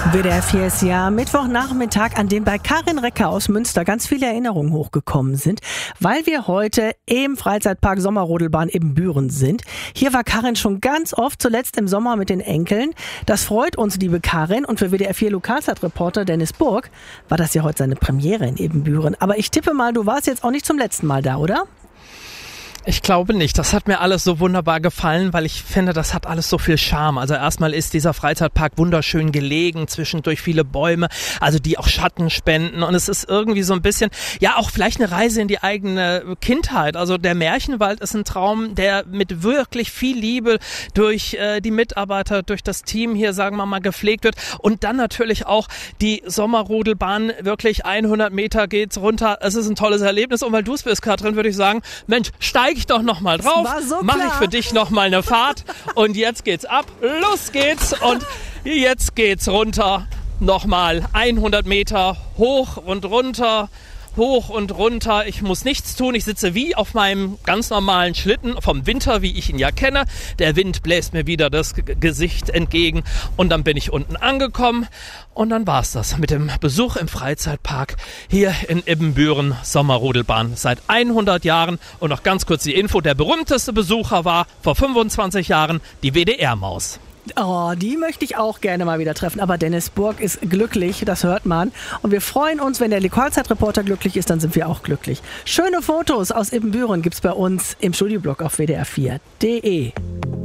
WDR 4 ist ja Mittwochnachmittag, an dem bei Karin Recker aus Münster ganz viele Erinnerungen hochgekommen sind, weil wir heute im Freizeitpark Sommerrodelbahn Ibbenbüren sind. Hier war Karin schon ganz oft, zuletzt im Sommer mit den Enkeln. Das freut uns, liebe Karin. Und für WDR 4 Lokalzeitreporter Dennis Burg war das ja heute seine Premiere in Ibbenbüren. Aber ich tippe mal, du warst jetzt auch nicht zum letzten Mal da, oder? Ich glaube nicht. Das hat mir alles so wunderbar gefallen, weil ich finde, das hat alles so viel Charme. Also erstmal ist dieser Freizeitpark wunderschön gelegen, zwischendurch viele Bäume, also die auch Schatten spenden. Und es ist irgendwie so ein bisschen, ja, auch vielleicht eine Reise in die eigene Kindheit. Also der Märchenwald ist ein Traum, der mit wirklich viel Liebe durch die Mitarbeiter, durch das Team hier, sagen wir mal, gepflegt wird. Und dann natürlich auch die Sommerrodelbahn, wirklich 100 Meter geht's runter. Es ist ein tolles Erlebnis. Und weil du es bist, Katrin, würde ich sagen, Mensch, steig ich doch noch mal drauf, so mache ich für dich noch mal eine Fahrt und jetzt geht's ab, los geht's und jetzt geht's runter, noch mal 100 Meter hoch und runter. Hoch und runter, ich muss nichts tun, ich sitze wie auf meinem ganz normalen Schlitten vom Winter, wie ich ihn ja kenne. Der Wind bläst mir wieder das Gesicht entgegen und dann bin ich unten angekommen und dann war's das mit dem Besuch im Freizeitpark hier in Ibbenbüren Sommerrodelbahn seit 100 Jahren. Und noch ganz kurz die Info, der berühmteste Besucher war vor 25 Jahren die WDR-Maus. Oh, die möchte ich auch gerne mal wieder treffen. Aber Dennis Burg ist glücklich, das hört man. Und wir freuen uns, wenn der Lokalzeitreporter glücklich ist, dann sind wir auch glücklich. Schöne Fotos aus Ibbenbüren gibt's bei uns im Studioblog auf WDR4.de.